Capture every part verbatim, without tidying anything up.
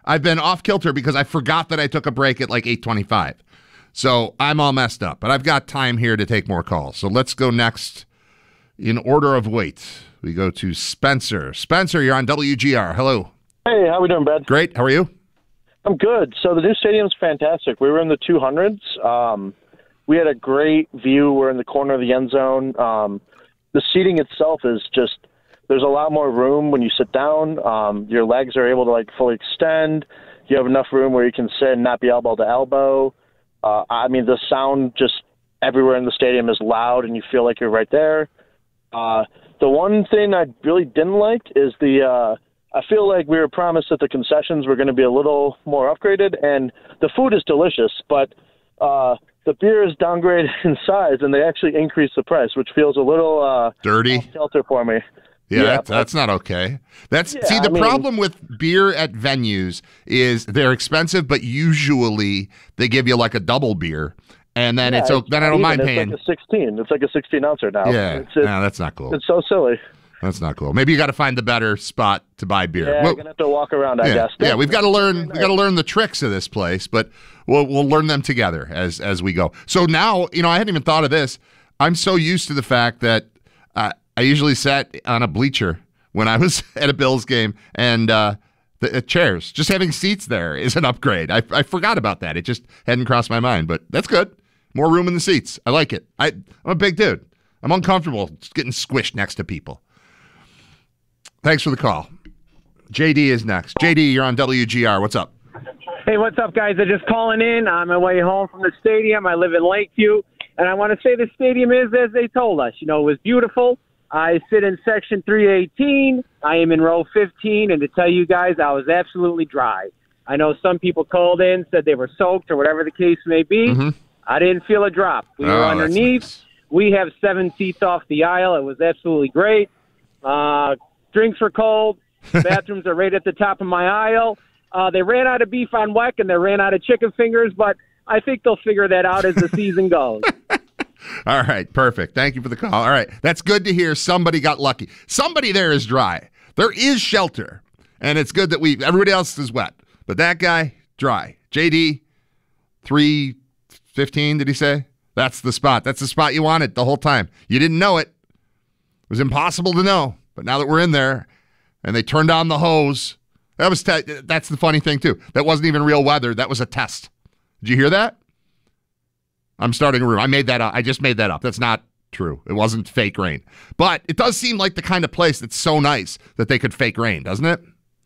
I've been off kilter because I forgot that I took a break at like eight twenty-five. So I'm all messed up, but I've got time here to take more calls. So let's go next in order of weight. We go to Spencer. Spencer, you're on W G R. Hello. Hey, how we doing, Brad? Great. How are you? I'm good. So the new stadium's fantastic. We were in the two hundreds. Um, we had a great view. We're in the corner of the end zone. Um, the seating itself is just, there's a lot more room when you sit down. Um, your legs are able to like fully extend. You have enough room where you can sit and not be elbow to elbow. Uh, I mean, the sound just everywhere in the stadium is loud, and you feel like you're right there. Uh, the one thing I really didn't like is the uh, I feel like we were promised that the concessions were going to be a little more upgraded, and the food is delicious, but uh, the beer is downgraded in size, and they actually increased the price, which feels a little uh, dirty off-kilter for me. Yeah, yeah that's, that's not okay. That's yeah, see the I mean, problem with beer at venues is they're expensive, but usually they give you like a double beer, and then yeah, it's, it's then I don't even, mind it's paying. Like a sixteen. It's like a sixteen ouncer now. Yeah, it's, it's, no, that's not cool. It's so silly. That's not cool. Maybe you got to find the better spot to buy beer. Yeah, well, I'm gonna have to walk around. I yeah, guess. Yeah, we've got to learn. We got to learn the tricks of this place, but we'll we'll learn them together as as we go. So now, you know, I hadn't even thought of this. I'm so used to the fact that uh, I usually sat on a bleacher when I was at a Bills game, and uh, the uh, chairs, just having seats there is an upgrade. I, I forgot about that. It just hadn't crossed my mind, but that's good. More room in the seats. I like it. I, I'm a big dude. I'm uncomfortable just getting squished next to people. Thanks for the call. J D is next. J D, you're on W G R. What's up? Hey, what's up, guys? I'm just calling in on my way home from the stadium. I live in Lakeview, and I want to say the stadium is as they told us. You know, it was beautiful. I sit in section three eighteen. I am in row fifteen, and to tell you guys, I was absolutely dry. I know some people called in, said they were soaked or whatever the case may be. Mm-hmm. I didn't feel a drop. We oh, were underneath. Nice. We have seven seats off the aisle. It was absolutely great. Uh, drinks were cold. Bathrooms are right at the top of my aisle. Uh, they ran out of beef on Weck, and they ran out of chicken fingers, but I think they'll figure that out as the season goes. All right, perfect. Thank you for the call. All right, that's good to hear. Somebody got lucky. Somebody there is dry. There is shelter, and it's good that we. Everybody else is wet, but that guy dry. J D, three fifteen. Did he say? That's the spot. That's the spot you wanted the whole time. You didn't know it. It was impossible to know, but now that we're in there, and they turned on the hose. That was te- that's the funny thing too. That wasn't even real weather. That was a test. Did you hear that? I'm starting a rumor. I made that up. I just made that up. That's not true. It wasn't fake rain. But it does seem like the kind of place that's so nice that they could fake rain, doesn't it?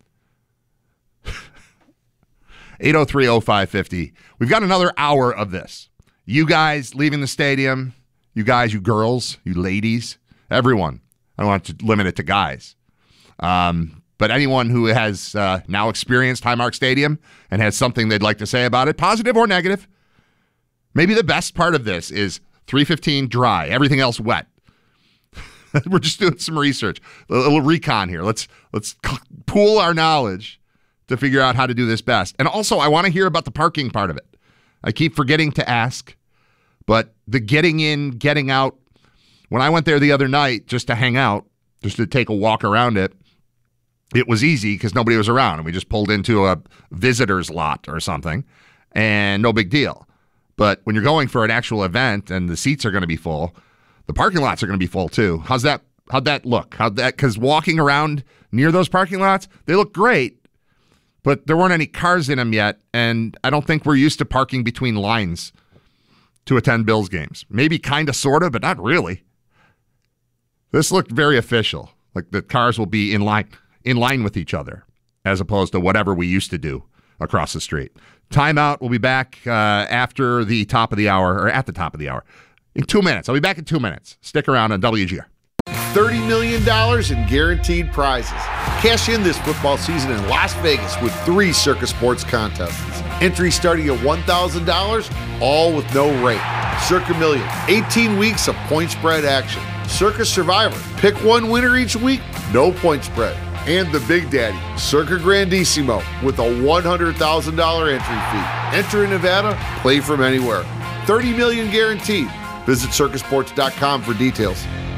eight oh three oh five fifty. We've got another hour of this. You guys leaving the stadium, you guys, you girls, you ladies, everyone. I don't want to limit it to guys. Um, but anyone who has uh, now experienced Highmark Stadium and has something they'd like to say about it, positive or negative, maybe the best part of this is three fifteen dry, everything else wet. We're just doing some research, a little recon here. Let's let's pool our knowledge to figure out how to do this best. And also, I want to hear about the parking part of it. I keep forgetting to ask, but the getting in, getting out. When I went there the other night just to hang out, just to take a walk around it, it was easy because nobody was around, and we just pulled into a visitor's lot or something, and no big deal. But when you're going for an actual event and the seats are going to be full, the parking lots are going to be full too. How's that? How'd that look? How'd that? Because walking around near those parking lots, they look great, but there weren't any cars in them yet, and I don't think we're used to parking between lines to attend Bills games. Maybe kind of, sort of, but not really. This looked very official, like the cars will be in line in line with each other, as opposed to whatever we used to do across the street. Timeout. We'll be back uh, after the top of the hour, or at the top of the hour, in two minutes. I'll be back in two minutes. Stick around on W G R. thirty million dollars in guaranteed prizes. Cash in this football season in Las Vegas with three Circa Sports contests. Entry starting at one thousand dollars, all with no rate. Circa Million, eighteen weeks of point spread action. Circa Survivor, pick one winner each week, no point spread. And the Big Daddy, Circa Grandissimo, with a one hundred thousand dollars entry fee. Enter in Nevada, play from anywhere. thirty million dollars guaranteed. Visit circa sports dot com for details.